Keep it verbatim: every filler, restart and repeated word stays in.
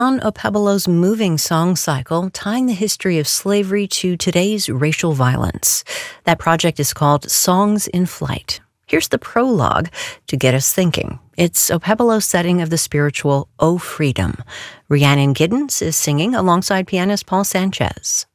on Opebelo's moving song cycle, tying the history of slavery to today's racial violence. That project is called Songs in Flight. Here's the prologue to get us thinking. It's Opebelo's setting of the spiritual O Freedom. Rhiannon Giddens is singing alongside pianist Paul Sanchez.